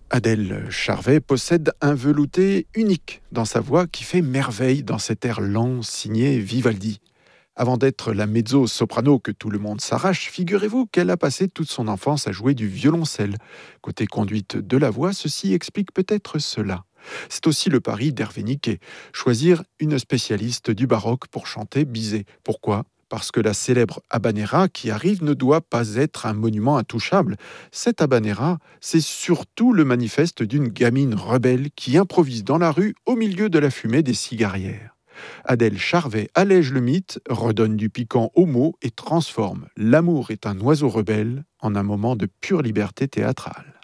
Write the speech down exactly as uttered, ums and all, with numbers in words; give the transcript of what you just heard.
Adèle Charvet possède un velouté unique dans sa voix qui fait merveille dans cet air lent signé Vivaldi. Avant d'être la mezzo-soprano que tout le monde s'arrache, figurez-vous qu'elle a passé toute son enfance à jouer du violoncelle. Côté conduite de la voix, ceci explique peut-être cela. C'est aussi le pari d'Hervé Niquet, choisir une spécialiste du baroque pour chanter Bizet. Pourquoi ? Parce que la célèbre habanera qui arrive ne doit pas être un monument intouchable. Cette habanera, c'est surtout le manifeste d'une gamine rebelle qui improvise dans la rue au milieu de la fumée des cigarières. Adèle Charvet allège le mythe, redonne du piquant aux mots et transforme « L'amour est un oiseau rebelle » en un moment de pure liberté théâtrale.